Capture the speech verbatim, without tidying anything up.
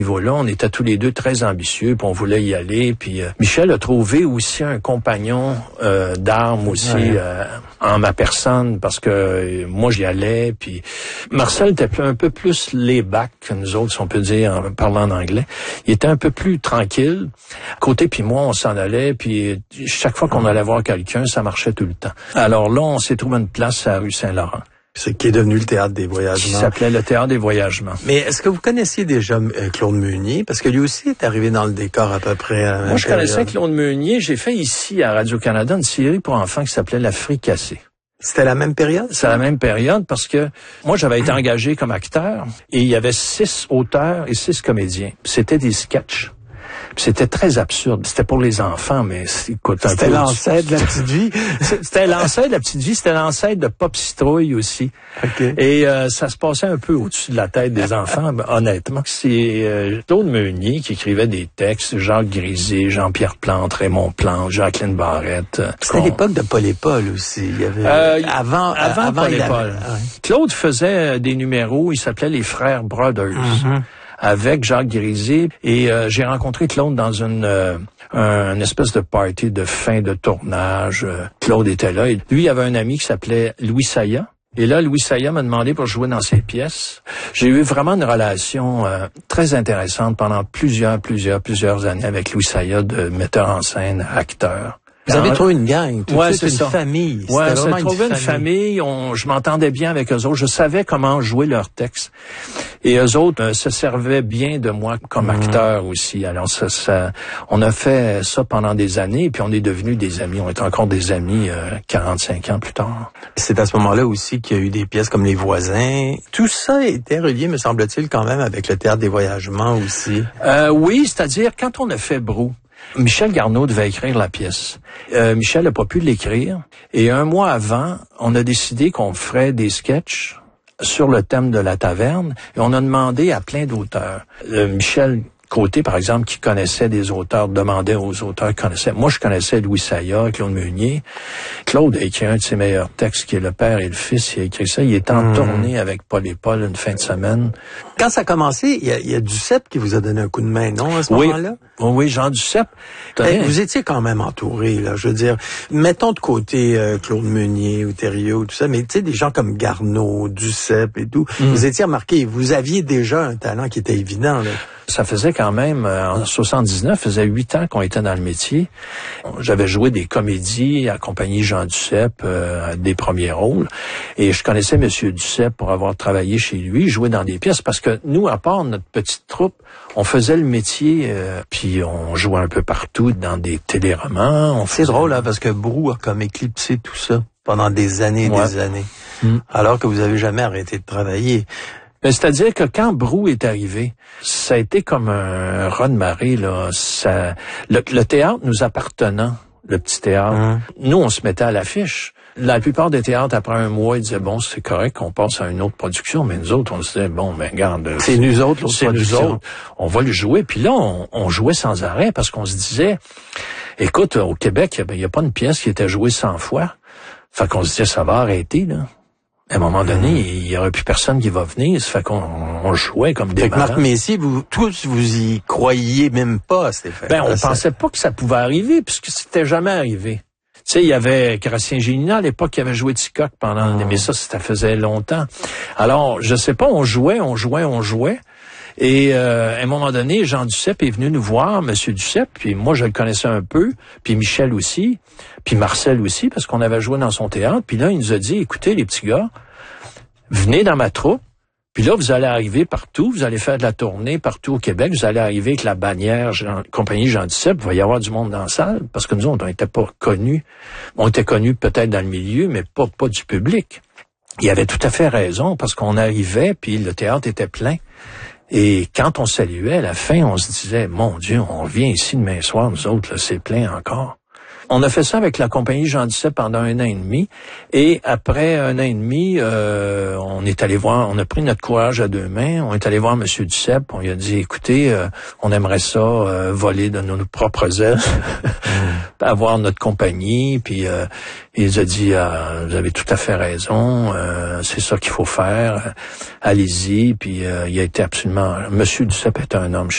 Là, on était tous les deux très ambitieux, puis on voulait y aller. Puis euh, Michel a trouvé aussi un compagnon euh, d'armes aussi ouais. euh, en ma personne, parce que euh, moi j'y allais. Puis Marcel était un peu plus laid-back que nous autres, si on peut dire, en parlant en anglais. Il était un peu plus tranquille. Côté puis moi, on s'en allait. Puis chaque fois qu'on allait voir quelqu'un, ça marchait tout le temps. Alors là, on s'est trouvé une place à la rue Saint-Laurent. C'est qui est devenu le Théâtre des Voyagements. Qui s'appelait le Théâtre des Voyagements. Mais est-ce que vous connaissiez déjà euh, Claude Meunier? Parce que lui aussi est arrivé dans le décor à peu près à la même Moi, je période. connaissais Claude Meunier. J'ai fait ici, à Radio-Canada, une série pour enfants qui s'appelait La Fricassée. C'était la même période? C'est la même période parce que moi, j'avais été engagé comme acteur et il y avait six auteurs et six comédiens. C'était des sketchs. Puis c'était très absurde. C'était pour les enfants, mais écoute, c'était l'ancêtre de la petite vie. C'était l'ancêtre de la petite vie. C'était l'ancêtre de Pop Citrouille aussi. Okay. Et euh, ça se passait un peu au-dessus de la tête des enfants. Ben, honnêtement, c'est euh, Claude Meunier qui écrivait des textes. Jacques Grisé, Jean-Pierre Plante, Raymond Plante, Jacqueline Barrette. C'était on... l'époque de Paul et Paul aussi. Il y avait euh, avant, avant, avant Paul et Paul. Avait... Ouais. Claude faisait des numéros. Il s'appelait les Frères Brothers. Mm-hmm. Avec Jacques Grisé. Et euh, j'ai rencontré Claude dans une, euh, un, une espèce de party de fin de tournage. Euh, Claude était là. Et lui, il avait un ami qui s'appelait Louis Saya. Et là, Louis Saya m'a demandé pour jouer dans ses pièces. J'ai eu vraiment une relation euh, très intéressante pendant plusieurs, plusieurs, plusieurs années avec Louis Saya, de metteur en scène, acteur. Vous avez trouvé une gang, tout ouais, de suite, c'est une ça. famille. Ouais, C'était c'est vraiment trouvé une famille. famille on, je m'entendais bien avec eux autres. Je savais comment jouer leurs textes. Et eux autres euh, se servaient bien de moi comme mmh. acteur aussi. Alors ça, ça, on a fait ça pendant des années, puis on est devenus des amis. On est encore des amis euh, quarante-cinq ans plus tard. C'est à ce moment-là aussi qu'il y a eu des pièces comme Les Voisins. Tout ça était relié, me semble-t-il, quand même avec le Théâtre des Voyagements aussi. Euh, oui, c'est-à-dire quand on a fait Brou, Michel Garneau devait écrire la pièce. Euh, Michel n'a pas pu l'écrire. Et un mois avant, on a décidé qu'on ferait des sketchs sur le thème de la taverne. Et on a demandé à plein d'auteurs. Euh, Michel Côté, par exemple, qui connaissait des auteurs, demandait aux auteurs qui connaissaient. Moi, je connaissais Louis Saya, Claude Meunier. Claude a écrit un de ses meilleurs textes, qui est Le Père et le Fils. Il a écrit ça. Il est en mmh. tournée avec Paul et Paul une fin de semaine. Quand ça a commencé, il y a, il y a Duceppe qui vous a donné un coup de main, non, à ce oui. moment-là? Oui, Jean Duceppe. Hey, vous étiez quand même entouré, là. Je veux dire, mettons de côté euh, Claude Meunier ou Thériault, tout ça, mais tu sais, des gens comme Garneau, Duceppe et tout, mmh. vous étiez remarqué, vous aviez déjà un talent qui était évident, là. Ça faisait quand même, en soixante-dix-neuf, faisait huit ans qu'on était dans le métier. J'avais joué des comédies, accompagné Jean Duceppe euh, à des premiers rôles. Et je connaissais Monsieur Duceppe pour avoir travaillé chez lui, joué dans des pièces. Parce que nous, à part notre petite troupe, on faisait le métier, euh, puis on jouait un peu partout dans des téléromans. C'est faisait... drôle, hein, parce que Brou a comme éclipsé tout ça pendant des années et ouais. des années. Mmh. Alors que vous avez jamais arrêté de travailler. Ben, c'est-à-dire que quand Brou est arrivé, ça a été comme un raz-de-marée, là. Ça, le, le théâtre nous appartenant, le petit théâtre, mmh. nous, on se mettait à l'affiche. La plupart des théâtres, après un mois, ils disaient, bon, c'est correct qu'on passe à une autre production, mais nous autres, on se disait, bon, ben, regarde. C'est nous autres, l'autre c'est production. Nous autres. On va le jouer. Puis là, on, on jouait sans arrêt parce qu'on se disait, écoute, au Québec, il n'y a, a pas une pièce qui était jouée cent fois. Fait qu'on se disait, ça va arrêter, là. À un moment donné, il y aurait plus personne qui va venir. Ça fait qu'on on jouait comme des malades. Marc Messier, vous tous, vous y croyiez même pas, Stéphane. Ben, on pensait pas que ça pouvait arriver, puisque c'était jamais arrivé. Tu sais, il y avait Gracien Gélinas à l'époque qui avait joué Ticoc pendant, oh. mais ça, ça faisait longtemps. Alors, je sais pas, on jouait, on jouait, on jouait. Et euh, à un moment donné, Jean Duceppe est venu nous voir, Monsieur Duceppe, puis moi je le connaissais un peu, puis Michel aussi, puis Marcel aussi, parce qu'on avait joué dans son théâtre. Puis là, il nous a dit, écoutez les petits gars, venez dans ma troupe, puis là, vous allez arriver partout, vous allez faire de la tournée partout au Québec, vous allez arriver avec la bannière Jean, compagnie Jean Duceppe, il va y avoir du monde dans la salle, parce que nous, on n'était pas connus. On était connus peut-être dans le milieu, mais pas, pas du public. Il avait tout à fait raison, parce qu'on arrivait, puis le théâtre était plein. Et quand on saluait, à la fin, on se disait, mon Dieu, on revient ici demain soir, nous autres, là, c'est plein encore. On a fait ça avec la compagnie Jean Duceppe pendant un an et demi. Et après un an et demi, euh, on est allé voir, on a pris notre courage à deux mains. On est allé voir Monsieur Duceppe. On lui a dit, écoutez, euh, on aimerait ça euh, voler de nos, nos propres ailes, avoir notre compagnie. Puis euh, il nous a dit, ah, vous avez tout à fait raison. Euh, c'est ça qu'il faut faire. Allez-y. Puis euh, il a été absolument. Monsieur Duceppe est un homme